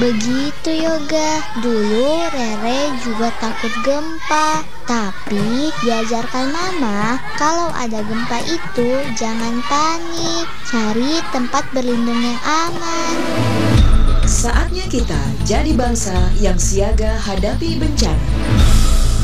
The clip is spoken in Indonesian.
Begitu Yoga, dulu Rere juga takut gempa. Tapi diajarkan Mama, kalau ada gempa itu jangan panik, cari tempat berlindung yang aman. Saatnya kita jadi bangsa yang siaga hadapi bencana.